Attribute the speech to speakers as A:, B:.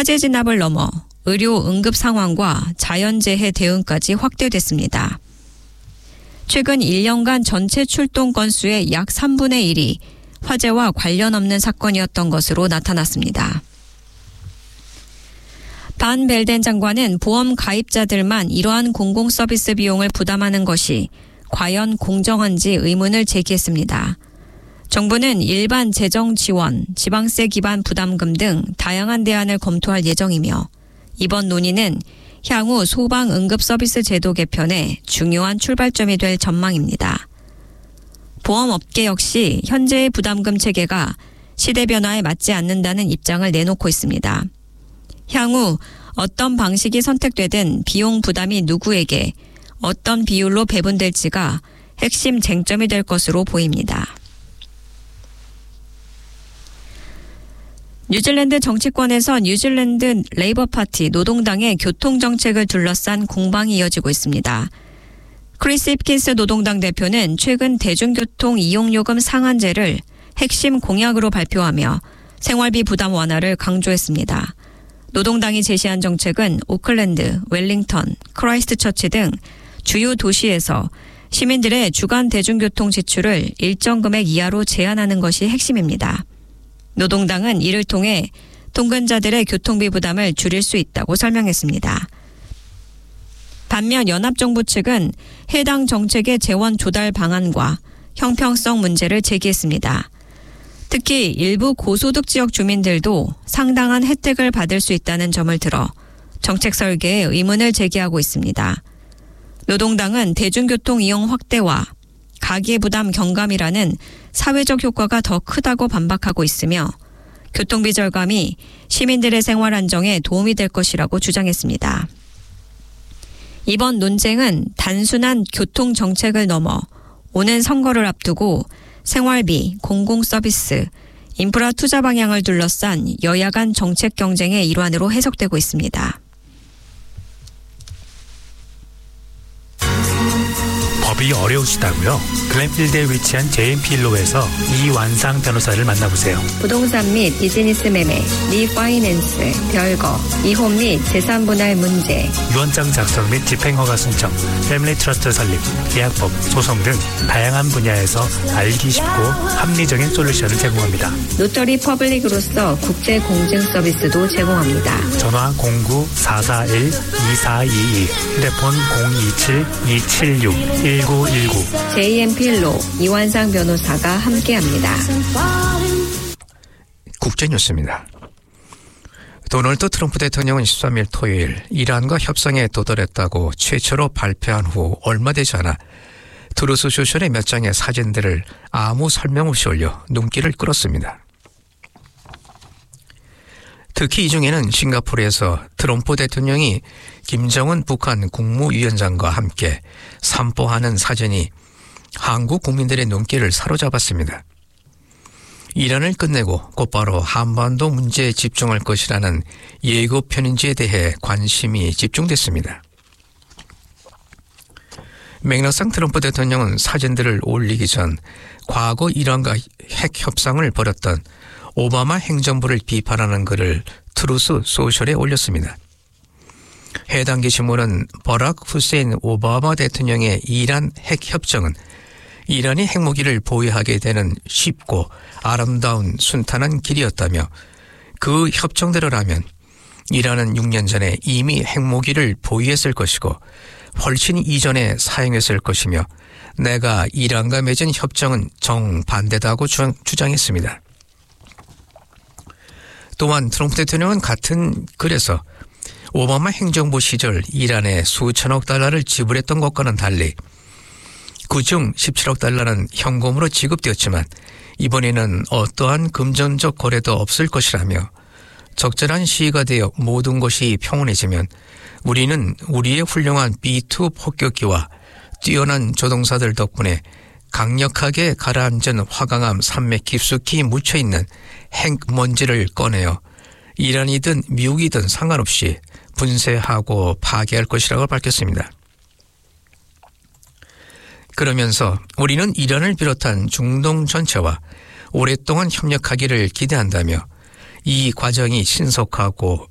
A: 화재 진압을 넘어 의료 응급 상황과 자연재해 대응까지 확대됐습니다. 최근 1년간 전체 출동 건수의 약 3분의 1이 화재와 관련 없는 사건이었던 것으로 나타났습니다. 반 벨덴 장관은 보험 가입자들만 이러한 공공서비스 비용을 부담하는 것이 과연 공정한지 의문을 제기했습니다. 정부는 일반 재정 지원, 지방세 기반 부담금 등 다양한 대안을 검토할 예정이며 이번 논의는 향후 소방 응급 서비스 제도 개편의 중요한 출발점이 될 전망입니다. 보험업계 역시 현재의 부담금 체계가 시대 변화에 맞지 않는다는 입장을 내놓고 있습니다. 향후 어떤 방식이 선택되든 비용 부담이 누구에게 어떤 비율로 배분될지가 핵심 쟁점이 될 것으로 보입니다. 뉴질랜드 정치권에서 뉴질랜드 레이버 파티 노동당의 교통정책을 둘러싼 공방이 이어지고 있습니다. 크리스 힙킨스 노동당 대표는 최근 대중교통 이용요금 상한제를 핵심 공약으로 발표하며 생활비 부담 완화를 강조했습니다. 노동당이 제시한 정책은 오클랜드, 웰링턴, 크라이스트처치 등 주요 도시에서 시민들의 주간 대중교통 지출을 일정 금액 이하로 제한하는 것이 핵심입니다. 노동당은 이를 통해 통근자들의 교통비 부담을 줄일 수 있다고 설명했습니다. 반면 연합정부 측은 해당 정책의 재원 조달 방안과 형평성 문제를 제기했습니다. 특히 일부 고소득 지역 주민들도 상당한 혜택을 받을 수 있다는 점을 들어 정책 설계에 의문을 제기하고 있습니다. 노동당은 대중교통 이용 확대와 가계부담 경감이라는 사회적 효과가 더 크다고 반박하고 있으며 교통비 절감이 시민들의 생활 안정에 도움이 될 것이라고 주장했습니다. 이번 논쟁은 단순한 교통 정책을 넘어 오는 선거를 앞두고 생활비, 공공서비스, 인프라 투자 방향을 둘러싼 여야 간 정책 경쟁의 일환으로 해석되고 있습니다.
B: 법이 어려우시다고요? 글렌필드에 위치한 JMP일로에서 이완상 변호사를 만나보세요.
A: 부동산 및 비즈니스 매매, 리파이낸스, 별거, 이혼 및 재산 분할 문제,
B: 유언장 작성 및 집행허가 신청, 패밀리 트러스트 설립, 계약법, 소송 등 다양한 분야에서 알기 쉽고 합리적인 솔루션을 제공합니다.
A: 노터리 퍼블릭으로서 국제 공증 서비스도 제공합니다.
B: 전화 09-441-2422, 휴대폰 027-276-1919.
A: JMP로 이완상 변호사가 함께합니다.
C: 국제뉴스입니다. 도널드 트럼프 대통령은 13일 토요일 이란과 협상에 도달했다고 최초로 발표한 후 얼마 되지 않아 트루스 소셜의 몇 장의 사진들을 아무 설명 없이 올려 눈길을 끌었습니다. 특히 이 중에는 싱가포르에서 트럼프 대통령이 김정은 북한 국무위원장과 함께 산보하는 사진이 한국 국민들의 눈길을 사로잡았습니다. 이란을 끝내고 곧바로 한반도 문제에 집중할 것이라는 예고 편인지에 대해 관심이 집중됐습니다. 맥락상 트럼프 대통령은 사진들을 올리기 전 과거 이란과 핵 협상을 벌였던 오바마 행정부를 비판하는 글을 트루스 소셜에 올렸습니다. 해당 게시물은 버락 후세인 오바마 대통령의 이란 핵협정은 이란이 핵무기를 보유하게 되는 쉽고 아름다운 순탄한 길이었다며 그 협정대로라면 이란은 6년 전에 이미 핵무기를 보유했을 것이고 훨씬 이전에 사용했을 것이며 내가 이란과 맺은 협정은 정반대다고 주장했습니다. 또한 트럼프 대통령은 같은 글에서 오바마 행정부 시절 이란에 수천억 달러를 지불했던 것과는 달리 그중 17억 달러는 현금으로 지급되었지만 이번에는 어떠한 금전적 거래도 없을 것이라며 적절한 시기가 되어 모든 것이 평온해지면 우리는 우리의 훌륭한 B-2 폭격기와 뛰어난 조종사들 덕분에 강력하게 가라앉은 화강암 산맥 깊숙이 묻혀있는 핵먼지를 꺼내어 이란이든 미국이든 상관없이 분쇄하고 파괴할 것이라고 밝혔습니다. 그러면서 우리는 이란을 비롯한 중동 전체와 오랫동안 협력하기를 기대한다며 이 과정이 신속하고